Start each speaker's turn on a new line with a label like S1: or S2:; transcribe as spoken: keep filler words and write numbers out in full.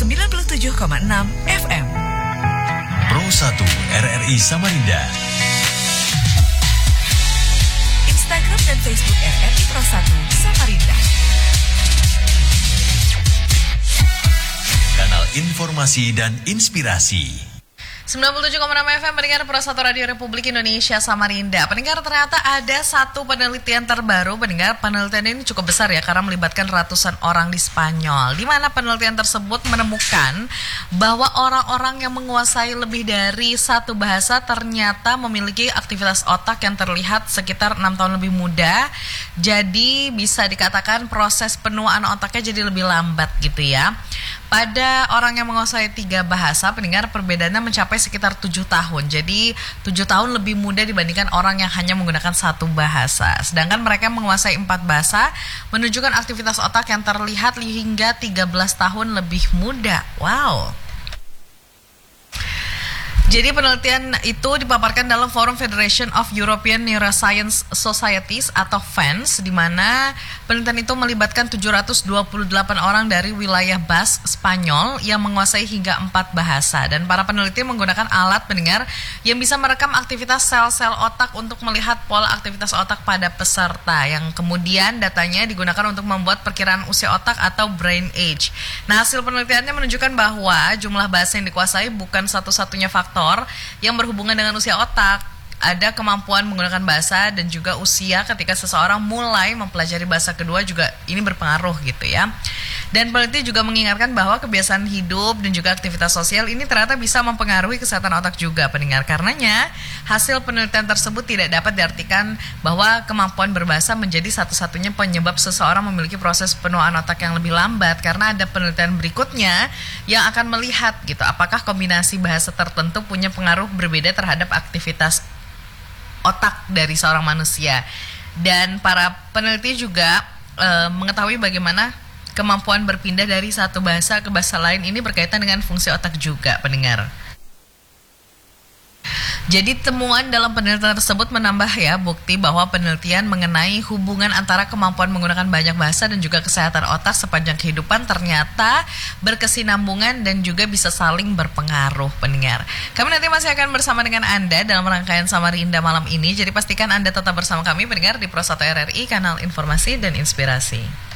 S1: sembilan puluh tujuh koma enam F M.
S2: Pro satu R R I Samarinda.
S1: Instagram dan Facebook R R I Pro satu Samarinda.
S2: Kanal informasi dan inspirasi.
S3: sembilan puluh tujuh koma enam F M pendengar Pro satu Radio Republik Indonesia Samarinda. Pendengar, ternyata ada satu penelitian terbaru. Pendengar, penelitian ini cukup besar ya karena melibatkan ratusan orang di Spanyol. Di mana penelitian tersebut menemukan bahwa orang-orang yang menguasai lebih dari satu bahasa ternyata memiliki aktivitas otak yang terlihat sekitar enam tahun lebih muda. Jadi bisa dikatakan proses penuaan otaknya jadi lebih lambat gitu ya. Pada orang yang menguasai tiga bahasa, pendengar, perbedaannya mencapai sekitar tujuh tahun. Jadi tujuh tahun lebih muda dibandingkan orang yang hanya menggunakan satu bahasa. Sedangkan mereka yang menguasai empat bahasa menunjukkan aktivitas otak yang terlihat hingga tiga belas tahun lebih muda. Wow. Jadi penelitian itu dipaparkan dalam Forum Federation of European Neuroscience Societies atau F E N S, di mana penelitian itu melibatkan tujuh ratus dua puluh delapan orang dari wilayah Basque Spanyol yang menguasai hingga empat bahasa. Dan para peneliti menggunakan alat pendengar yang bisa merekam aktivitas sel-sel otak untuk melihat pola aktivitas otak pada peserta, yang kemudian datanya digunakan untuk membuat perkiraan usia otak atau brain age. Nah, hasil penelitiannya menunjukkan bahwa jumlah bahasa yang dikuasai bukan satu-satunya faktor yang berhubungan dengan usia otak. Ada kemampuan menggunakan bahasa dan juga usia ketika seseorang mulai mempelajari bahasa kedua juga ini berpengaruh gitu ya. Dan peneliti juga mengingatkan bahwa kebiasaan hidup dan juga aktivitas sosial ini ternyata bisa mempengaruhi kesehatan otak juga, pendengar. Karenanya hasil penelitian tersebut tidak dapat diartikan bahwa kemampuan berbahasa menjadi satu-satunya penyebab seseorang memiliki proses penuaan otak yang lebih lambat, karena ada penelitian berikutnya yang akan melihat gitu apakah kombinasi bahasa tertentu punya pengaruh berbeda terhadap aktivitas otak dari seorang manusia. Dan para peneliti juga e, mengetahui bagaimana kemampuan berpindah dari satu bahasa ke bahasa lain ini berkaitan dengan fungsi otak juga, pendengar. Jadi temuan dalam penelitian tersebut menambah ya bukti bahwa penelitian mengenai hubungan antara kemampuan menggunakan banyak bahasa dan juga kesehatan otak sepanjang kehidupan ternyata berkesinambungan dan juga bisa saling berpengaruh, pendengar. Kami nanti masih akan bersama dengan Anda dalam rangkaian Samarinda malam ini. Jadi pastikan Anda tetap bersama kami, pendengar, di Pro satu R R I, kanal informasi dan inspirasi.